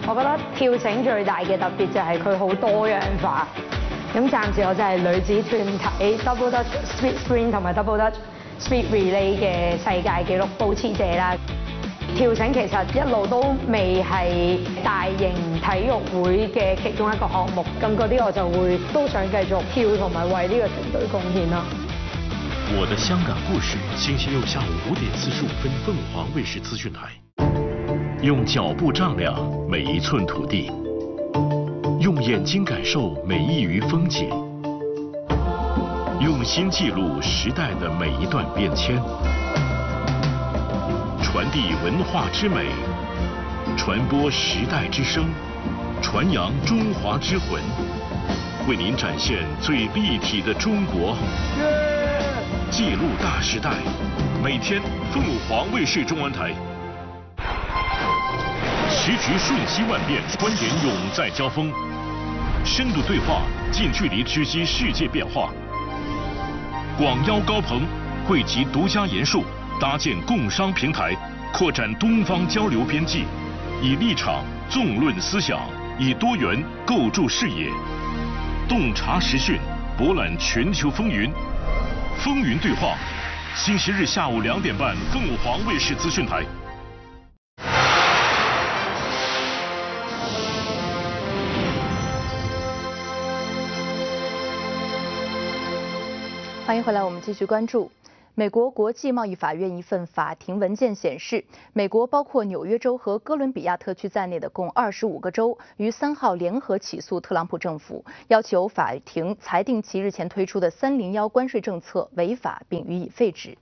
我覺得跳繩最大嘅特別就係佢好多樣化。咁暫時我就係女子團體 Double Dutch Speed Sprint 同埋 Double Dutch Speed Relay 嘅世界紀錄保持者啦。跳繩其實一路都未係大型體育會嘅其中一個項目，咁嗰啲我就會都想繼續跳同埋為呢個團隊貢獻啦。 我的香港故事，星期六下午5點45分，鳳凰衛視資訊台。用腳步丈量每一寸土地，用眼睛感受每一隅風景，用心記錄時代的每一段變遷，傳遞文化之美，傳播時代之聲，傳揚中華之魂，為您展現最立體的中國，記錄大時代。每天鳳凰衛視中文台。時局瞬息萬變，觀點永在交鋒，深度對話，近距離直擊世界變化。廣邀高朋，匯集獨家言述，搭建共商平台，擴展東方交流邊際，以立場縱論思想，以多元構築視野，洞察時訊，博覽全球風雲。風雲對話，星期日下午2點半，鳳凰衛視資訊台。 欢迎回来，我们继续关注。美国国际贸易法院一份法庭文件显示，美国包括纽约州和哥伦比亚特区在内的共25个州于3号联合起诉特朗普政府，要求法庭裁定其日前推出的301关税政策违法，并予以废止。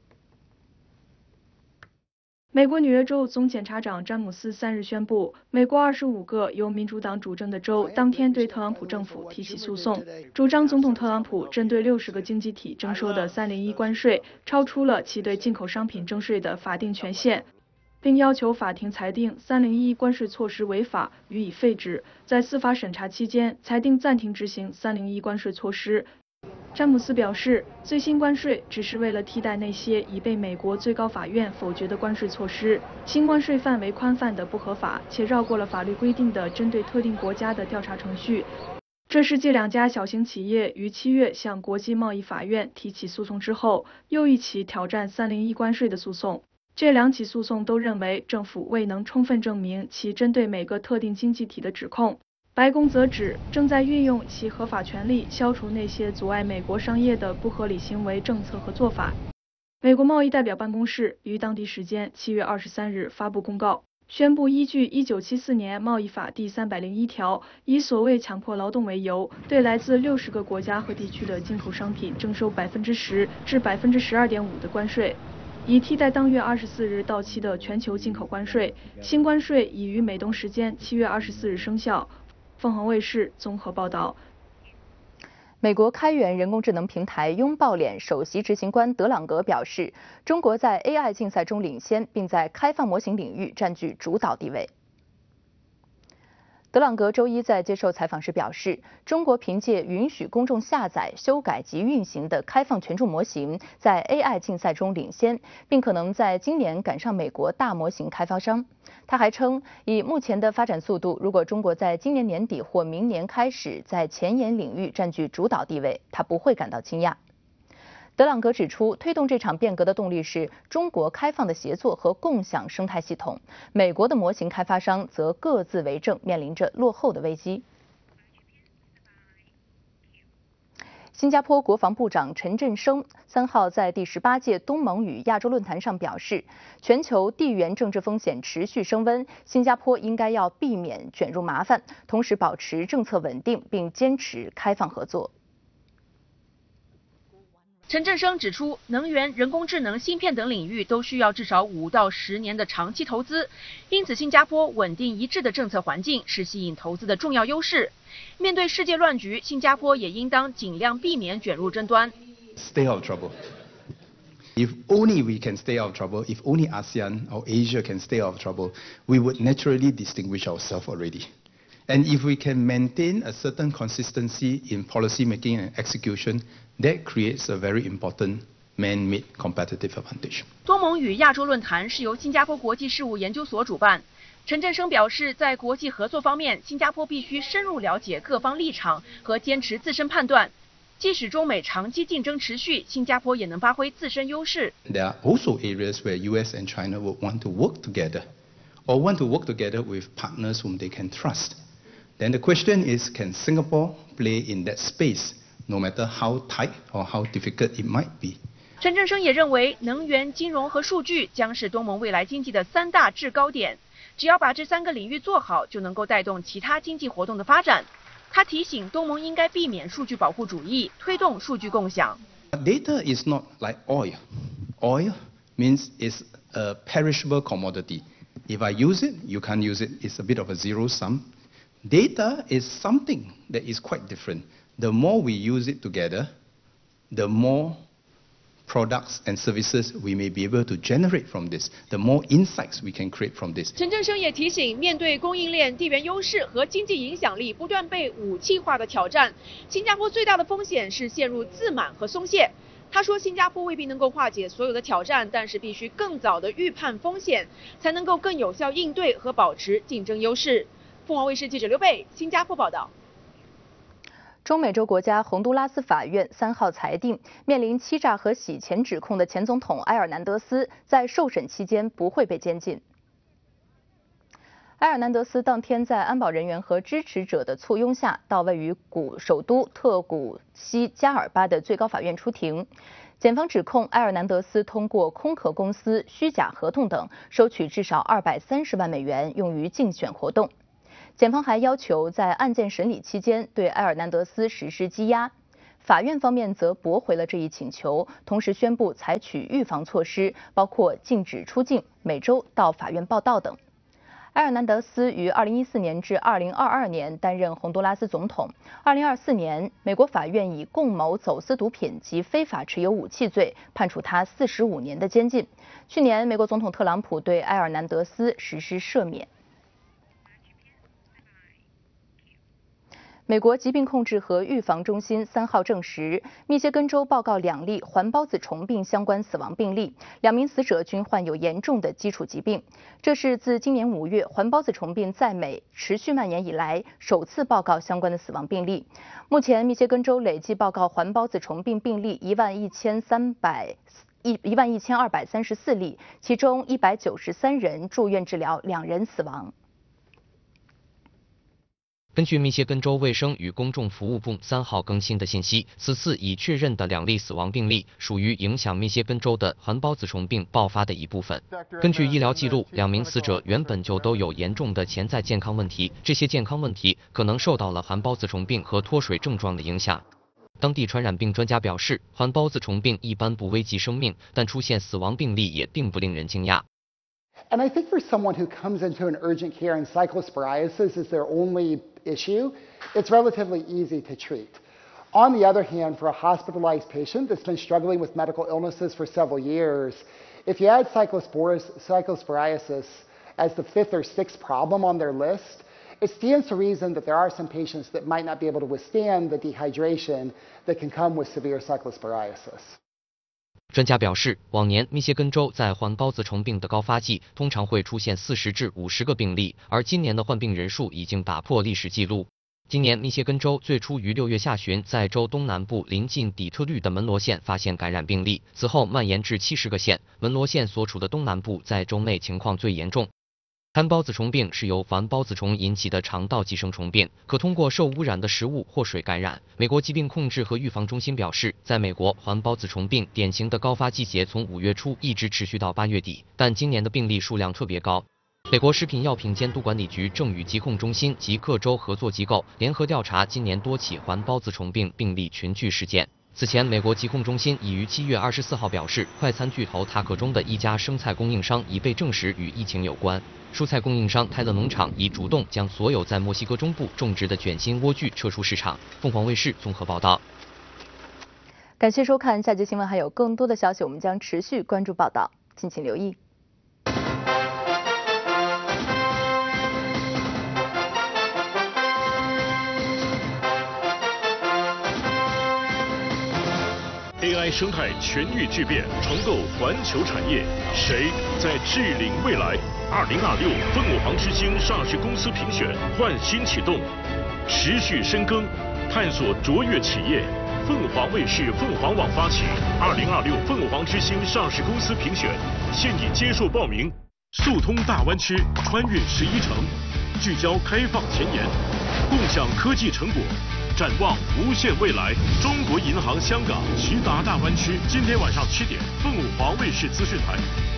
美国纽约州总检察长詹姆斯3日宣布，美国25个由民主党主政的州当天对特朗普政府提起诉讼，主张总统特朗普针对60个经济体征收的301关税超出了其对进口商品征税的法定权限，并要求法庭裁定301关税措施违法，予以废止，在司法审查期间裁定暂停执行301关税措施。詹姆斯表示，最新关税只是为了替代那些已被美国最高法院否决的关税措施。新关税范围宽泛的不合法，且绕过了法律规定的针对特定国家的调查程序。这是继2家小型企业于7月向国际贸易法院提起诉讼之后，又一起挑战301关税的诉讼。这2起诉讼都认为政府未能充分证明其针对每个特定经济体的指控。白宫则指正在运用其合法权力消除那些阻碍美国商业的不合理行为政策和做法。美国贸易代表办公室于当地时间7月23日发布公告，宣布依据1974年贸易法第301条，以所谓强迫劳动为由，对来自60个国家和地区的进口商品征收10%至12.5%的关税，以替代当月24日到期的全球进口关税。新关税已于美东时间7月24日生效。凤凰卫视综合报道。 美国开源人工智能平台拥抱脸首席执行官德朗格表示，中国在 AI 竞赛中领先，并在开放模型领域占据主导地位。德朗格周一在接受采访时表示，中国凭借允许公众下载、修改及运行的开放权重模型，在 AI 竞赛中领先，并可能在今年赶上美国大模型开发商。他还称，以目前的发展速度，如果中国在今年年底或明年开始在前沿领域占据主导地位，他不会感到惊讶。德朗格指出，推动这场变革的动力是中国开放的协作和共享生态系统，美国的模型开发商则各自为政，面临着落后的危机。新加坡国防部长陈振声3号在第18届东盟与亚洲论坛上表示，全球地缘政治风险持续升温，新加坡应该要避免卷入麻烦，同时保持政策稳定，并坚持开放合作。 陈振声指出，能源、人工智能、芯片等领域都需要至少5到10年的长期投资，因此新加坡稳定一致的政策环境是吸引投资的重要优势。面对世界乱局，新加坡也应当尽量避免卷入争端。 Stay out of trouble. If only we can stay out of trouble, if only ASEAN or Asia can stay out of trouble, we would naturally distinguish ourselves already. And if we can maintain a certain consistency in policy making and execution, that creates a very important man-made competitive advantage. 多盟与亚洲论坛是由新加坡国际事务研究所主办， 陈振声表示，在国际合作方面，新加坡必须深入了解各方立场和坚持自身判断。即使中美长期竞争持续，新加坡也能发挥自身优势。 There are also areas where US and China would want to work together, or want to work together with partners whom they can trust. Then the question is, can Singapore play in that space, no matter how tight or how difficult it might be? 陈振声也认为，能源、金融和数据将是东盟未来经济的3大制高点。只要把这3个领域做好，就能够带动其他经济活动的发展。他提醒东盟应该避免数据保护主义，推动数据共享。 Data is not like oil. Oil means it's a perishable commodity. If I use it, you can't use it. It's a bit of a zero sum. Data is something that is quite different. The more we use it together, the more products and services we may be able to generate from this, the more insights we can create from this. 陈振声也提醒，面对供应链、地缘优势和经济影响力不断被武器化的挑战，新加坡最大的风险是陷入自满和松懈。他说，新加坡未必能够化解所有的挑战，但是必须更早的预判风险，才能够更有效应对和保持竞争优势。凤凰卫视记者刘贝，新加坡报道。 中美洲国家洪都拉斯法院3号裁定，面临欺诈和洗钱指控的前总统埃尔南德斯在受审期间不会被监禁。埃尔南德斯当天在安保人员和支持者的簇拥下，到位于首都特古西加尔巴的最高法院出庭。检方指控埃尔南德斯通过空壳公司、虚假合同等，收取至少230万美元用于竞选活动。检方还要求在案件审理期间对埃尔南德斯实施羁押，法院方面则驳回了这一请求，同时宣布采取预防措施，包括禁止出境、每周到法院报到等。埃尔南德斯于2014年至2022年担任洪都拉斯总统。2024年，美国法院以共谋走私毒品及非法持有武器罪判处他45年的监禁。去年，美国总统特朗普对埃尔南德斯实施赦免。美国疾病控制和预防中心3号证实，密歇根州报告2例环孢子虫病相关死亡病例，2名死者均患有严重的基础疾病。这是自今年5月环孢子虫病在美持续蔓延以来首次报告相关的死亡病例。目前，密歇根州累计报告环孢子虫病病例11234例，其中193人住院治疗，2人死亡。 根据密歇根州卫生与公众服务部3号更新的信息，此次已确认的2例死亡病例属于影响密歇根州的环孢子虫病爆发的一部分。根据医疗记录，2名死者原本就都有严重的潜在健康问题，这些健康问题可能受到了环孢子虫病和脱水症状的影响。当地传染病专家表示，环孢子虫病一般不危及生命，但出现死亡病例也并不令人惊讶。 And I think for someone who comes into an urgent care and cyclosporiasis is their only issue, it's relatively easy to treat. On the other hand, for a hospitalized patient that's been struggling with medical illnesses for several years, if you add cyclosporiasis as the 5th or 6th problem on their list, it stands to reason that there are some patients that might not be able to withstand the dehydration that can come with severe cyclosporiasis. 专家表示，往年密歇根州在环孢子虫病的高发季通常会出现40至50个病例，而今年的患病人数已经打破历史记录。今年密歇根州最初于6月下旬在州东南部临近底特律的门罗县发现感染病例，此后蔓延至70个县。门罗县所处的东南部在州内情况最严重。环孢子虫病是由环孢子虫引起的肠道寄生虫病，可通过受污染的食物或水感染。美国疾病控制和预防中心表示，在美国，环孢子虫病典型的高发季节从5月初一直持续到8月底，但今年的病例数量特别高。美国食品药品监督管理局正与疾控中心及各州合作机构联合调查今年多起环孢子虫病病例群聚事件。此前，美国疾控中心已于7月24号表示，快餐巨头塔可中的一家生菜供应商已被证实与疫情有关。蔬菜供应商泰勒农场已主动将所有在墨西哥中部种植的卷心莴苣撤出市场。凤凰卫视综合报道。 感谢收看，下节新闻还有更多的消息，我们将持续关注报道，敬请留意。 AI 生态全域巨变，重构环球产业，谁在治领未来？ 2026凤凰之星上市公司评选焕新启动，持续深耕，探索卓越企业。凤凰卫视、凤凰网发起2026凤凰之星上市公司评选，现已接受报名。速通大湾区，穿越11城，聚焦开放前沿，共享科技成果，展望无限未来。中国银行香港徐达大湾区，今天晚上7点，凤凰卫视资讯台。